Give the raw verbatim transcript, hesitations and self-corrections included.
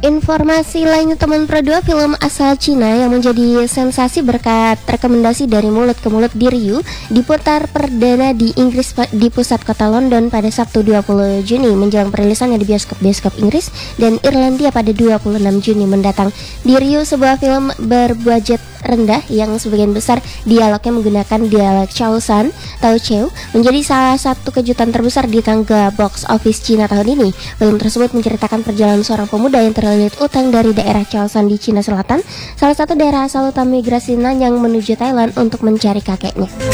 Informasi lainnya teman Pro dua, film asal Cina yang menjadi sensasi berkat rekomendasi dari mulut ke mulut di Riu diputar perdana di Inggris di pusat kota London pada Sabtu dua puluh Juni menjelang perilisannya di bioskop-bioskop Inggris dan Irlandia pada dua puluh enam Juni mendatang. Di Riu, sebuah film berbudget rendah yang sebagian besar dialognya menggunakan dialek Chaoshan atau Cheu menjadi salah satu kejutan terbesar di tangga box office Cina tahun ini. Film tersebut menceritakan perjalanan seorang pemuda yang terlilit utang dari daerah Chaoshan di Cina Selatan, salah satu daerah asal utama migrasi Nanyang menuju Thailand untuk mencari kakeknya.